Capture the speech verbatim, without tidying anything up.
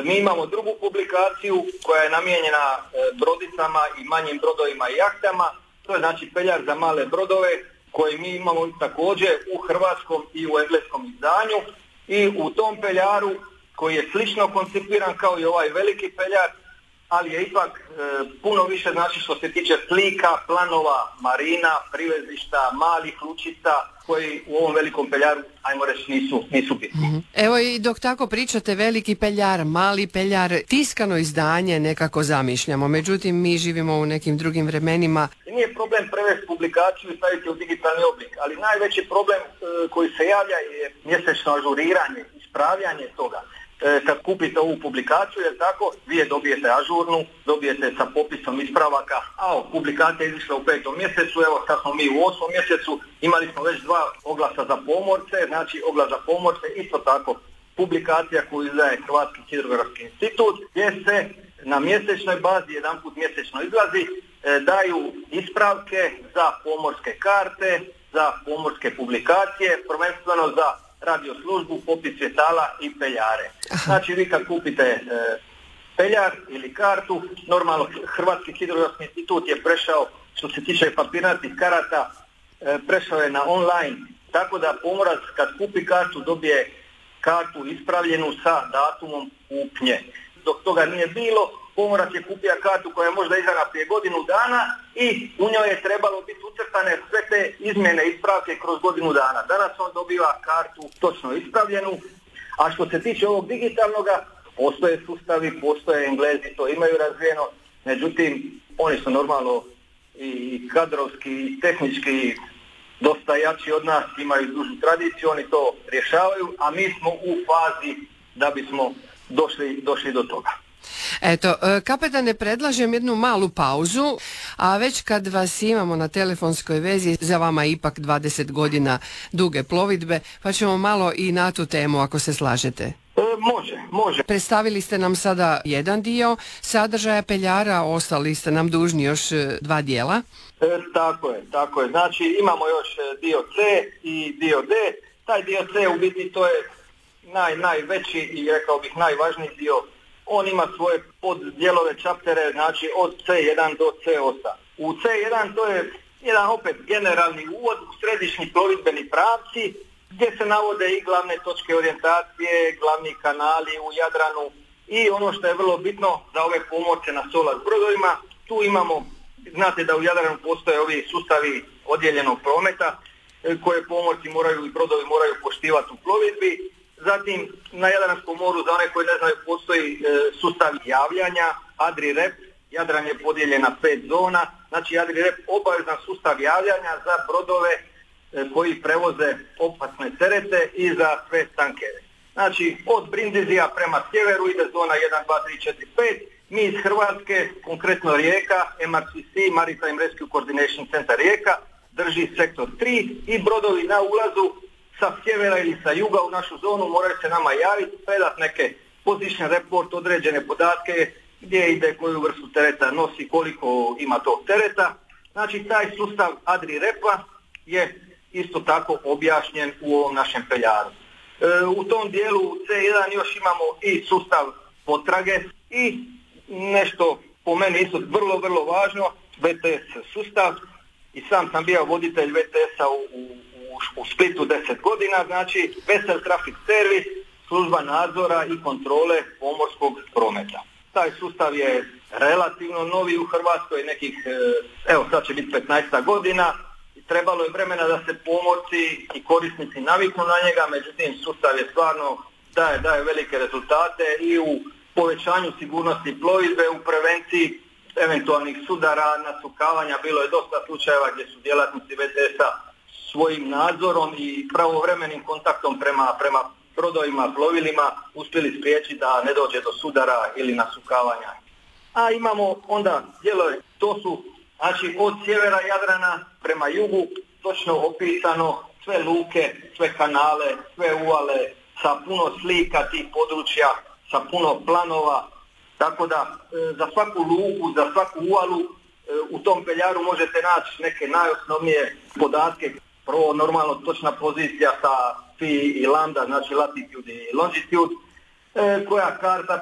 Mi imamo drugu publikaciju koja je namijenjena brodicama i manjim brodovima i jahtama. To je znači peljar za male brodove koji mi imamo također u hrvatskom i u engleskom izdanju. I u tom peljaru koji je slično koncipiran kao i ovaj veliki peljar, ali je ipak e, puno više znači što se tiče slika, planova, marina, privezišta, malih lučica koji u ovom velikom peljaru, ajmo reći, nisu, nisu bitni. Mm-hmm. Evo i dok tako pričate, veliki peljar, mali peljar, tiskano izdanje nekako zamišljamo, međutim mi živimo u nekim drugim vremenima. Nije problem prevesti publikaciju i staviti u digitalni oblik, ali najveći problem e, koji se javlja je mjesečno ažuriranje, ispravljanje toga. Kad kupite ovu publikaciju, jer tako, vi je dobijete ažurnu, dobijete sa popisom ispravaka, a o, publikacija je izišla u petom mjesecu, evo sad smo mi u osmom mjesecu, imali smo već dva oglasa za pomorce, znači oglas za pomorce, isto tako publikacija koju izdaje Hrvatski hidrografski institut, gdje se na mjesečnoj bazi, jedan put mjesečno izlazi, daju ispravke za pomorske karte, za pomorske publikacije, prvenstveno za radio službu, popis svjetala i peljare. Znači vi kad kupite e, peljar ili kartu, normalno Hrvatski hidrografski institut je prešao, što se tiče papirnatih karata, e, prešao je na online, tako da pomorac kad kupi kartu dobije kartu ispravljenu sa datumom kupnje. Dok toga nije bilo, pomorac je kupio kartu koja je možda izdana prije godinu dana i u njoj je trebalo biti ucrtane sve te izmjene, ispravke kroz godinu dana. Danas on dobiva kartu točno ispravljenu, a što se tiče ovog digitalnoga, postoje sustavi, postoje Englezi, to imaju razvijeno, međutim, oni su normalno i kadrovski i tehnički dosta jači od nas, imaju dužu tradiciju, oni to rješavaju, a mi smo u fazi da bismo došli, došli do toga. Eto, kapetane, predlažem jednu malu pauzu, a već kad vas imamo na telefonskoj vezi, za vama ipak dvadeset godina duge plovidbe, pa ćemo malo i na tu temu, ako se slažete. E, može, može. Predstavili ste nam sada jedan dio sadržaja peljara, ostali ste nam dužni još dva dijela. E, tako je, tako je. Znači imamo još dio C i dio D. Taj dio C u biti to je naj, najveći i rekao bih najvažniji dio. On ima svoje poddijelove čaptere, znači od C jedan do C osam. U C jedan to je jedan opet generalni uvod u središnji plovidbeni pravci gdje se navode i glavne točke orijentacije, glavni kanali u Jadranu i ono što je vrlo bitno za ove pomorce na solar brodovima, tu imamo, znate da u Jadranu postoje ovi sustavi odjeljenog prometa koje pomorci moraju i brodovi moraju poštivati u plovidbi. Zatim na Jadranskom moru, za one koji ne znaju, postoji e, sustav javljanja, AdriRep, Jadran je podijeljen na pet zona, znači AdriRep obavezan sustav javljanja za brodove e, koji prevoze opasne terete i za sve tankere. Znači od Brindizija prema sjeveru ide zona jedan, dva, tri, četiri, pet, mi iz Hrvatske, konkretno Rijeka, M R C C, Maritime Rescue Coordination Center Rijeka, drži sektor tri i brodovi na ulazu sa sjevera ili sa juga u našu zonu moraju se nama javiti, predati neke position report, određene podatke gdje ide, koju vrstu tereta nosi, koliko ima tog tereta. Znači taj sustav AdriRepa je isto tako objašnjen u ovom našem peljaru. E, u tom dijelu C jedan još imamo i sustav potrage i nešto po meni isto vrlo, vrlo važno, V T S sustav. I sam sam bio voditelj V T S-a u, u u Splitu deset godina, znači Vessel Traffic Service, služba nadzora i kontrole pomorskog prometa. Taj sustav je relativno novi u Hrvatskoj, nekih, evo sad će biti petnaest godina, trebalo je vremena da se pomorci i korisnici naviknu na njega, međutim sustav je stvarno daje, daje velike rezultate i u povećanju sigurnosti plovidbe, u prevenciji eventualnih sudara, nasukavanja, bilo je dosta slučajeva gdje su djelatnici V T S-a svojim nadzorom i pravovremenim kontaktom prema, prema brodovima, plovilima uspjeli spriječiti da ne dođe do sudara ili nasukavanja. A imamo onda dijelove, to su znači od sjevera Jadrana prema jugu točno opisano sve luke, sve kanale, sve uvale sa puno slika tih područja, sa puno planova, tako da e, za svaku luku, za svaku uvalu e, u tom peljaru možete naći neke najosnovnije podatke. Prvo, normalno, točna pozicija sa Phi i Lambda, znači latitude i longitude, e, koja karta